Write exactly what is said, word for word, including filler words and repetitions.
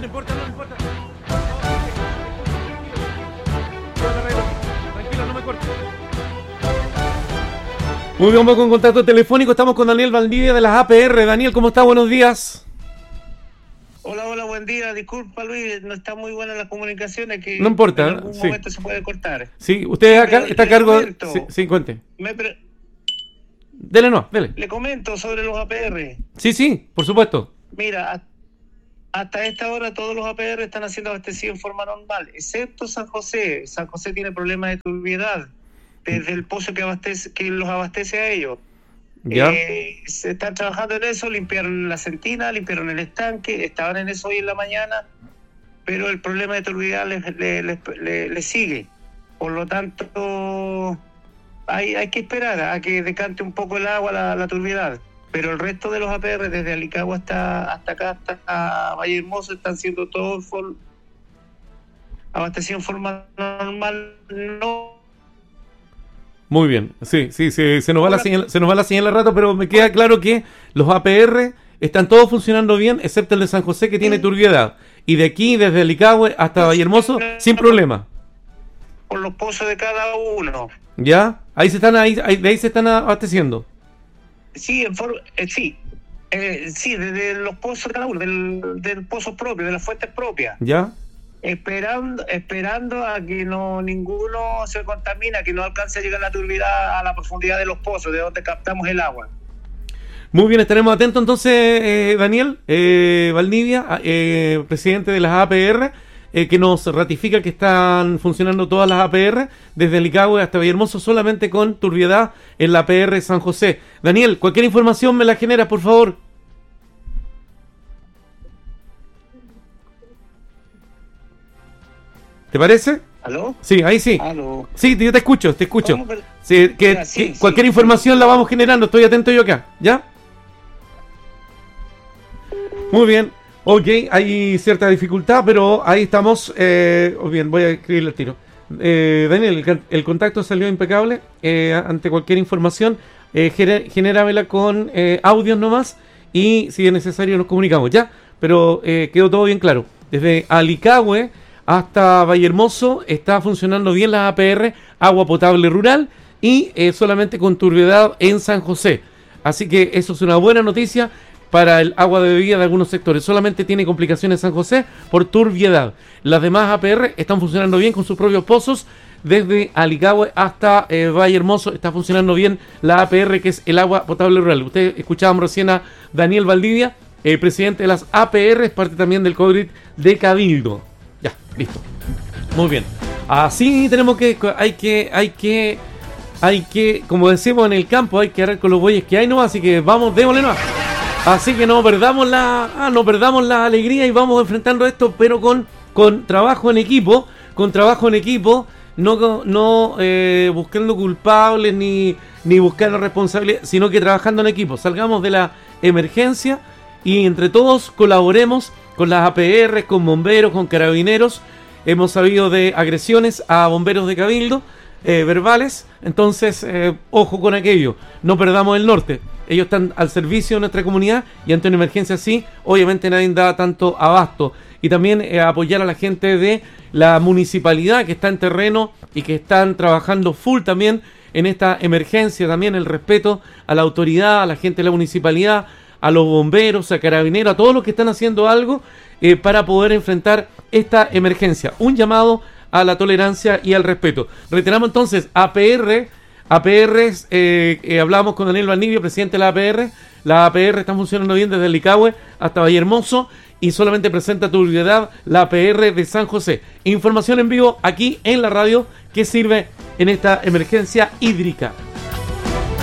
importa, no importa. Tranquilo, no me cortes. Muy bien, vamos con contacto telefónico. Estamos con Daniel Valdivia de las A P R. Daniel, ¿cómo está? Buenos días. Hola, hola, buen día. Disculpa, Luis, no está muy buena la comunicación. Es que no importa. En algún sí. momento se puede cortar. Sí, usted acá está a cargo. Comento, sí, sí, cuente. Me pre... Dele, no, dele. Le comento sobre los A P R. Sí, sí, por supuesto. Mira, hasta esta hora todos los A P R están siendo abastecidos en forma normal, excepto San José. San José tiene problemas de turbiedad desde el pozo que abastece, que los abastece a ellos. ¿Ya? Eh, se están trabajando en eso, limpiaron la sentina, limpiaron el estanque, estaban en eso hoy en la mañana, pero el problema de turbiedad les le, le, le, le sigue. Por lo tanto, hay, hay que esperar a que decante un poco el agua, la, la turbiedad. Pero el resto de los A P R, desde Alicagua hasta, hasta acá, hasta Valle Hermoso, están siendo todos for, abastecidos en forma normal. No. Muy bien, sí, sí, sí, se nos va la señal, se nos va la señal al rato, pero me queda claro que los A P R están todos funcionando bien, excepto el de San José, que tiene turbiedad. Y de aquí, desde Alicagüe hasta Valle Hermoso, sin problema. Por los pozos de cada uno. ¿Ya? Ahí se están, ahí, ahí de ahí se están abasteciendo. Sí, en for, eh, sí, eh, sí, desde los pozos de cada uno, del, del pozo propio, de las fuentes propias. ¿Ya? Esperando, esperando a que no ninguno se contamina, que no alcance a llegar la turbiedad a la profundidad de los pozos, de donde captamos el agua. Muy bien, estaremos atentos entonces, eh, Daniel eh, Valdivia, eh, presidente de las A P R, eh, que nos ratifica que están funcionando todas las A P R, desde Alicagüe hasta Villahermoso, solamente con turbiedad en la A P R San José. Daniel, cualquier información me la genera, por favor. ¿Te parece? ¿Aló? Sí, ahí sí. ¿Aló? Sí, yo te escucho, te escucho. Pero... Sí, que, ya, sí, que sí, cualquier sí. información la vamos generando, estoy atento yo acá, ¿ya? Muy bien, ok, hay cierta dificultad, pero ahí estamos. Eh, bien, voy a escribirle el tiro. Eh, Daniel, el, el contacto salió impecable. Eh, ante cualquier información, eh, gener, generámela con eh, audios nomás y si es necesario nos comunicamos, ¿ya? Pero eh, quedó todo bien claro. Desde Alicagüe hasta Valle Hermoso está funcionando bien la A P R, agua potable rural, y eh, solamente con turbiedad en San José. Así que eso es una buena noticia para el agua de bebida de algunos sectores. Solamente tiene complicaciones San José por turbiedad. Las demás A P R están funcionando bien con sus propios pozos. Desde Alicagüe hasta eh, Valle Hermoso está funcionando bien la A P R, que es el agua potable rural. Ustedes escuchaban recién a Daniel Valdivia, eh, presidente de las A P R, es parte también del CODRIT de Cabildo. Ya, listo. Muy bien. Así tenemos que, hay que, hay que, hay que, como decimos en el campo, hay que arar con los bueyes que hay, ¿no? Así que vamos, démosle no. Así que no perdamos la, ah, no perdamos la alegría y vamos enfrentando esto, pero con, con trabajo en equipo, con trabajo en equipo, no, no eh, buscando culpables ni, ni buscando responsabilidad, sino que trabajando en equipo. Salgamos de la emergencia y entre todos colaboremos con las A P R, con bomberos, con carabineros. Hemos sabido de agresiones a bomberos de Cabildo, eh, verbales. Entonces, eh, ojo con aquello. No perdamos el norte. Ellos están al servicio de nuestra comunidad y ante una emergencia así, obviamente nadie da tanto abasto. Y también eh, apoyar a la gente de la municipalidad que está en terreno y que están trabajando full también en esta emergencia. También el respeto a la autoridad, a la gente de la municipalidad, a los bomberos, a carabineros, a todos los que están haciendo algo eh, para poder enfrentar esta emergencia. Un llamado a la tolerancia y al respeto. Reiteramos entonces, A P R, A P R, eh, eh, hablamos con Daniel Valdivia, presidente de la A P R. La A P R está funcionando bien desde Alicagüe hasta Valle Hermoso y solamente presenta turbiedad la A P R de San José. Información en vivo aquí en la radio que sirve en esta emergencia hídrica.